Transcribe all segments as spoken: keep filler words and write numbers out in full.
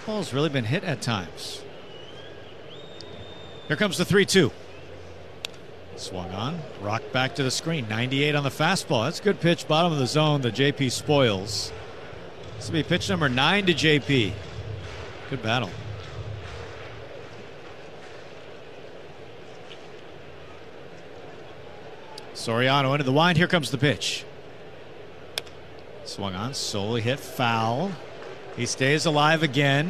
Fastball's really been hit at times. Here comes the three two. Swung on. Rocked back to the screen. ninety-eight on the fastball. That's a good pitch. Bottom of the zone. The J P spoils. This will be pitch number nine to J P. Good battle. Soriano into the wind. Here comes the pitch. Swung on. Solely hit foul. He stays alive again.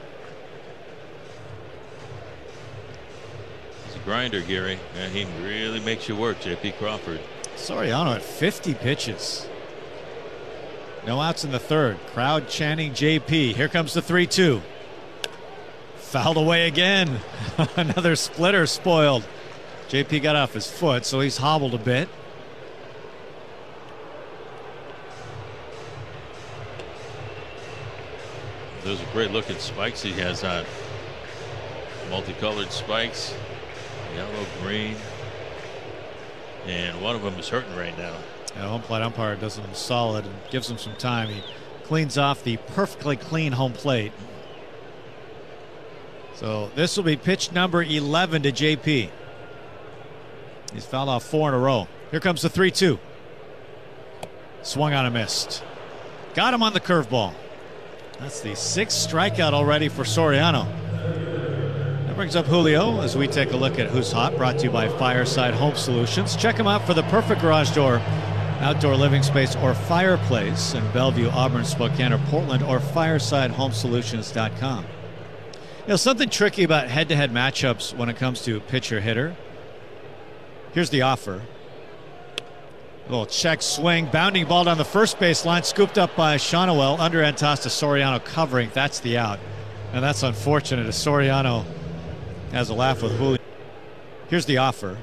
He's a grinder, Gary, and he really makes you work, J P Crawford. Soriano at fifty pitches. No outs in the third. Crowd chanting J P. Here comes the three two. Fouled away again. Another splitter spoiled. J P got off his foot, so he's hobbled a bit. Those are great looking spikes he has on. Multicolored spikes. Yellow, green. And one of them is hurting right now. Yeah, home plate umpire does him solid and gives him some time. He cleans off the perfectly clean home plate. So this will be pitch number eleven to J P. He's fouled off four in a row. Here comes the three two. Swung on and missed. Got him on the curveball. That's the sixth strikeout already for Soriano. That brings up Julio as we take a look at Who's Hot, brought to you by Fireside Home Solutions. Check him out for the perfect garage door, outdoor living space, or fireplace in Bellevue, Auburn, Spokane, or Portland, or fireside home solutions dot com. You know, something tricky about head-to-head matchups when it comes to pitcher-hitter. Here's the offer. A little check swing, bounding ball down the first base line, scooped up by Shawnuel, under Antasta, Soriano covering. That's the out. And that's unfortunate as Soriano has a laugh with Julio. Here's the offer.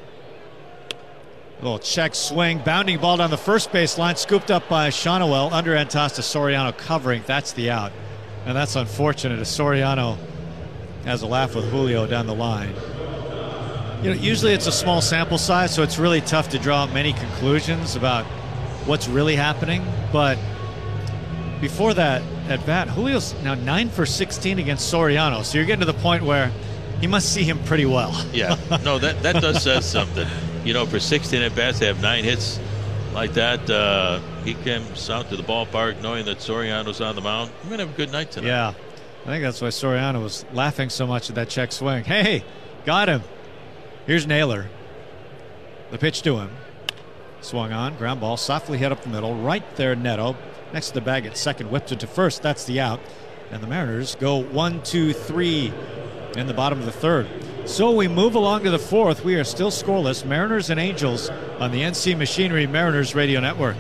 A little check swing, bounding ball down the first base line, scooped up by Shawnuel, under Antasta, Soriano covering. That's the out. And that's unfortunate as Soriano has a laugh with Julio down the line. You know, usually it's a small sample size, so it's really tough to draw many conclusions about what's really happening. But before that at bat, Julio's now nine for sixteen against Soriano. So you're getting to the point where he must see him pretty well. Yeah, no, that, that does say something. You know, for sixteen at bats, to have nine hits like that, uh, he comes out to the ballpark knowing that Soriano's on the mound. We're going to have a good night tonight. Yeah, I think that's why Soriano was laughing so much at that check swing. Hey, got him. Here's Naylor. The pitch to him. Swung on. Ground ball. Softly hit up the middle. Right there, Neto. Next to the bag at second. Whipped it to first. That's the out. And the Mariners go one, two, three in the bottom of the third. So we move along to the fourth. We are still scoreless. Mariners and Angels on the N C Machinery Mariners Radio Network.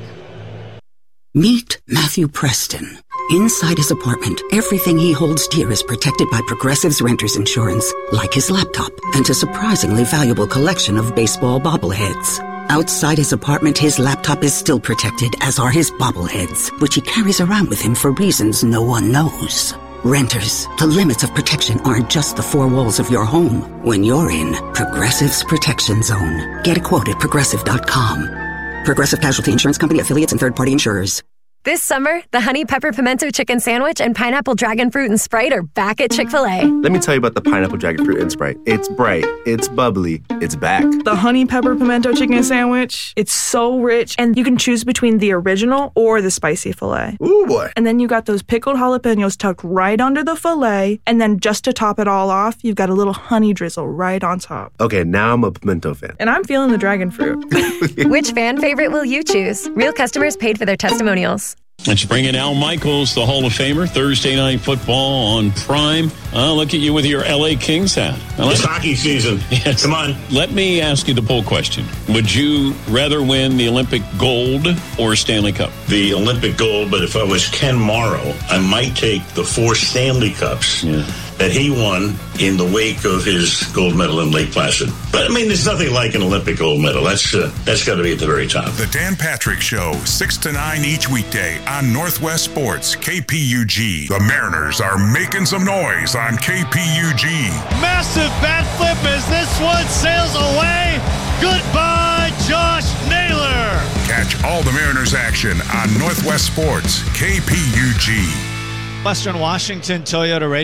Meet Matthew Preston. Inside his apartment, everything he holds dear is protected by Progressive's Renter's Insurance, like his laptop and a surprisingly valuable collection of baseball bobbleheads. Outside his apartment, his laptop is still protected, as are his bobbleheads, which he carries around with him for reasons no one knows. Renters, the limits of protection aren't just the four walls of your home. When you're in Progressive's Protection Zone, get a quote at progressive dot com. Progressive Casualty Insurance Company, affiliates, and third-party insurers. This summer, the Honey Pepper Pimento Chicken Sandwich and Pineapple Dragon Fruit and Sprite are back at Chick-fil-A. Let me tell you about the Pineapple Dragon Fruit and Sprite. It's bright, it's bubbly, it's back. The Honey Pepper Pimento Chicken Sandwich, it's so rich, and you can choose between the original or the spicy filet. Ooh, boy. And then you got those pickled jalapenos tucked right under the filet, and then just to top it all off, you've got a little honey drizzle right on top. Okay, now I'm a pimento fan. And I'm feeling the dragon fruit. Which fan favorite will you choose? Real customers paid for their testimonials. Let's bring in Al Michaels, the Hall of Famer. Thursday Night Football on Prime. Uh, look at you with your L A Kings hat. Now, it's hockey season. Yes. Come on. Let me ask you the poll question. Would you rather win the Olympic gold or Stanley Cup? The Olympic gold, but if I was Ken Morrow, I might take the four Stanley Cups yeah. that he won in the wake of his gold medal in Lake Placid. But, I mean, there's nothing like an Olympic gold medal. That's uh, that's got to be at the very top. The Dan Patrick Show, six to nine each weekday on Northwest Sports, K P U G. The Mariners are making some noise on K P U G. Massive bat flip as this one sails away. Goodbye, Josh Naylor. Catch all the Mariners action on Northwest Sports, K P U G. Western Washington Toyota Radio.